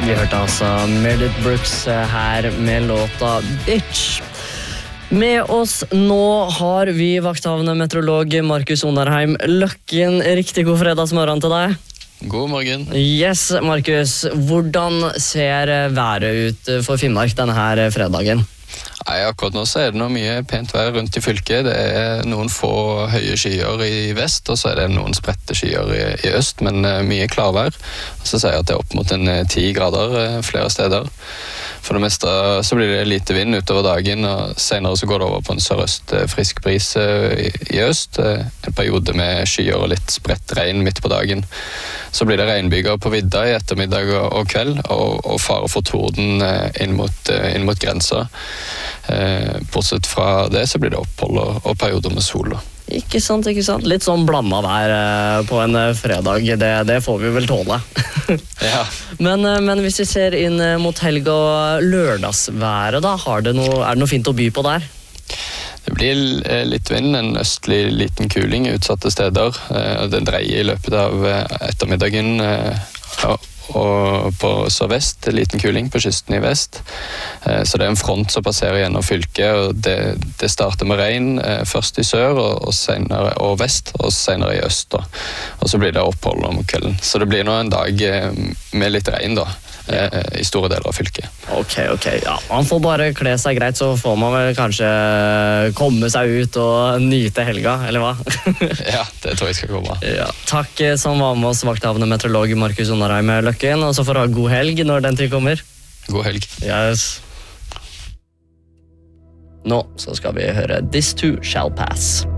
Vi hørte altså Meredith Brooks her med låta Bitch. Med oss nå har vi vakthavende meteorolog Markus Onarheim Løkken. Riktig god fredagsmorgen til deg. God morgen. Yes, Markus. Hvordan ser været ut for Finnmark denne her fredagen? Nei, akkurat nå så er det noe mye pent vær rundt i fylket. Det er noen få høye skyer i vest, og så er det noen spredte skyer i øst, men mye klarvær. Så sier jeg at det er opp mot 10 grader flere steder. For det meste så blir det lite vind utover dagen, og senere så går det over på en sørøst frisk bris i øst. En periode med skyer og litt spredt regn midt på dagen. Så blir det regnbyger på vidda i ettermiddag og kveld, og fare for torden inn mot grensa. Bortsett fra det så blir det opphold og perioder med sol. Ikke sant. Litt sånn blandet vær på en fredag, det får vi vel tåle. Ja. Men hvis vi ser inn mot helg og lørdagsværet da, er det noe fint å by på der? Det blir litt vind, en østlig liten kuling i utsatte steder. Den dreier i løpet av ettermiddagen, og på sørvest, liten kuling på kysten i vest. Så det er en front som passerer gjennom fylket, og det starter med regn først i sør og vest, og senere i øst. Og så blir det opphold om kvelden. Så det blir nå en dag med litt regn da, i store deler av fylket. Ok, ja. Man får bare kle seg greit, så får man vel kanskje komme seg ut og nyte helga, eller hva? Ja, det tror jeg skal komme. Ja. Takk som var med oss, vakthavende meteorolog Markus Onarheim Løkken, og så får du ha god helg når den tid kommer. God helg. Yes. Nå så skal vi høre This Too Shall Pass.